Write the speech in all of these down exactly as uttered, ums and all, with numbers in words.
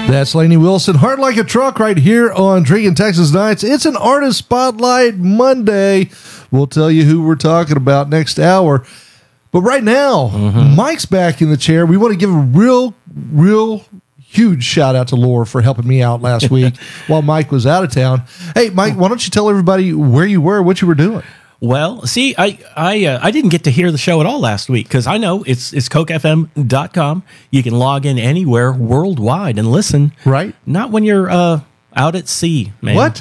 That's Lainey Wilson, Heart Like a Truck, right here on Drinking Texas Nights. It's an Artist Spotlight Monday. We'll tell you who we're talking about next hour. But right now, mm-hmm. Mike's back in the chair. We want to give a real, real huge shout out to Laura for helping me out last week while Mike was out of town. Hey, Mike, why don't you tell everybody where you were, what you were doing? Well, see, I I uh, I didn't get to hear the show at all last week because I know it's it's coke f m dot com. You can log in anywhere worldwide and listen. Right. Not when you're uh, out at sea, man. What?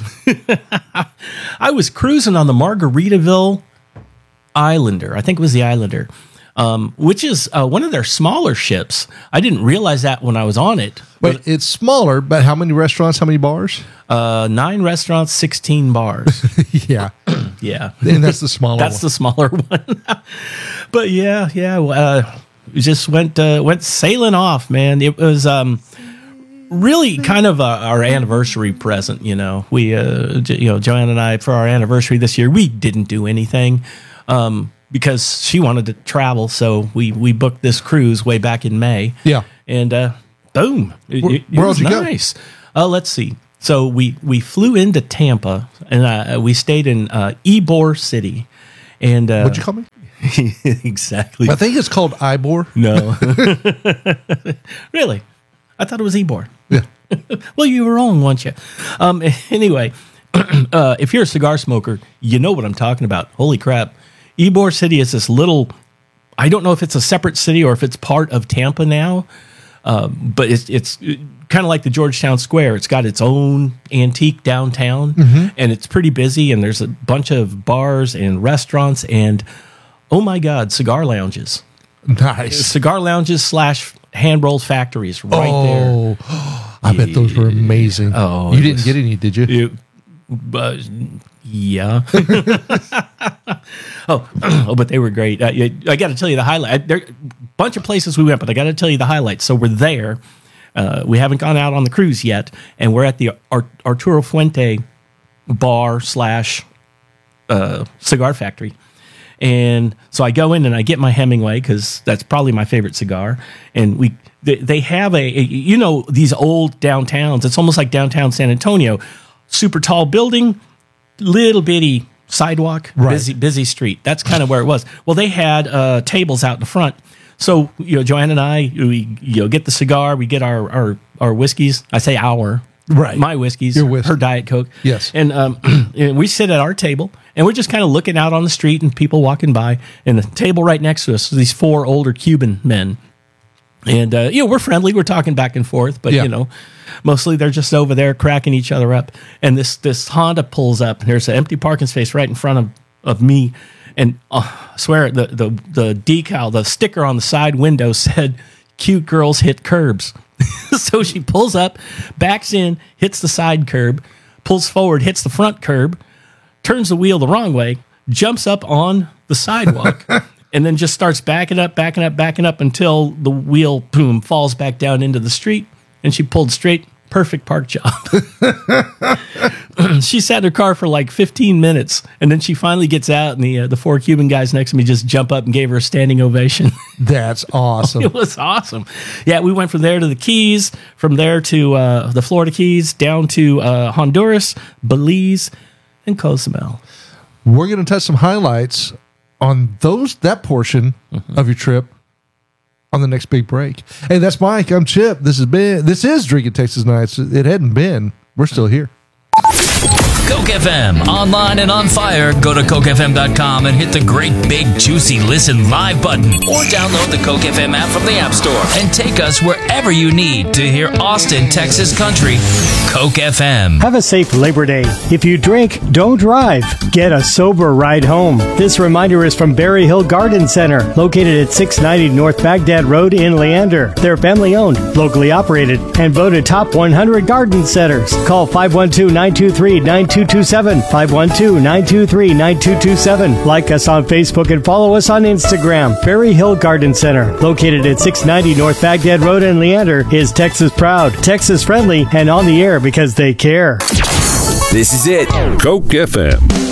I was cruising on the Margaritaville Islander. I think it was the Islander, um, which is uh, one of their smaller ships. I didn't realize that when I was on it. But Wait, it's smaller, but how many restaurants, how many bars? Uh, nine restaurants, sixteen bars. Yeah. Yeah. And that's the smaller that's one. the smaller one. But yeah, yeah. Uh, we just went uh, went sailing off, man. It was um, really kind of uh, our anniversary present, you know. We, uh, J- you know, Joanne and I, for our anniversary this year, we didn't do anything um, because she wanted to travel. So we, we booked this cruise way back in May. Yeah. And uh, boom. It, where it, it where was did you nice. Uh, let's see. So we, we flew into Tampa, and uh, we stayed in uh, Ybor City. And uh, What'd you call me? Exactly. I think it's called Ybor. No. Really? I thought it was Ybor. Yeah. Well, you were wrong, weren't you? Um, anyway, uh, if you're a cigar smoker, you know what I'm talking about. Holy crap. Ybor City is this little, I don't know if it's a separate city or if it's part of Tampa now, um, but it's it's kind of like the Georgetown Square. It's got its own antique downtown, mm-hmm. and it's pretty busy, and there's a bunch of bars and restaurants and, oh my God, cigar lounges. Nice. Cigar lounges slash hand roll factories right oh, there. I bet those were amazing. Oh, you it didn't was- get any, did you? You, uh, yeah. oh, oh, but they were great. Uh, I, I got to tell you the highlight. There a bunch of places we went, but I got to tell you the highlights. So we're there. Uh, we haven't gone out on the cruise yet, and we're at the Ar- Arturo Fuente bar slash uh, cigar factory. And so I go in and I get my Hemingway because that's probably my favorite cigar. And we they, they have a, a, you know, these old downtowns. It's almost like downtown San Antonio. Super tall building, little bitty sidewalk, right. busy busy street. That's kind of where it was. Well, they had uh, tables out in the front. So, you know, Joanne and I, we you know get the cigar, we get our our, our whiskeys. I say our, right? My whiskeys, Your whiskey. Her Diet Coke, yes. And um, and we sit at our table, and we're just kind of looking out on the street and people walking by. And the table right next to us, these four older Cuban men, and uh, you know we're friendly, we're talking back and forth, but yeah. you know, mostly they're just over there cracking each other up. And this this Honda pulls up, and there's an empty parking space right in front of of me. And uh, I swear, the, the the decal, the sticker on the side window said, "Cute girls hit curbs." So she pulls up, backs in, hits the side curb, pulls forward, hits the front curb, turns the wheel the wrong way, jumps up on the sidewalk, and then just starts backing up, backing up, backing up until the wheel, boom, falls back down into the street. And she pulled straight. Perfect park job. She sat in her car for like fifteen minutes, and then she finally gets out, and the uh, the four Cuban guys next to me just jump up and gave her a standing ovation. That's awesome. It was awesome. Yeah, we went from there to the Keys, from there to uh, the Florida Keys, down to uh, Honduras, Belize, and Cozumel. We're going to touch some highlights on those that portion mm-hmm. of your trip on the next big break. Hey, that's Mike. I'm Chip. This has been this is Drinking Texas Nights. It hadn't been. We're still here. Coke F M, online and on fire. Go to coke f m dot com and hit the great big juicy listen live button, or download the Coke F M app from the App Store and take us wherever you need to hear Austin, Texas country. Coke F M. Have a safe Labor Day. If you drink, don't drive. Get a sober ride home. This reminder is from Berry Hill Garden Center, located at six ninety North Baghdad Road in Leander. They're family owned, locally operated, and voted top one hundred garden centers. Call five one two, nine two three, nine two two seven, five one two, nine two three, nine two two seven. Like us on Facebook and follow us on Instagram. Berry Hill Garden Center, located at six ninety North Baghdad Road in Leander, is Texas proud, Texas friendly, and on the air because they care. This is it. Coke F M.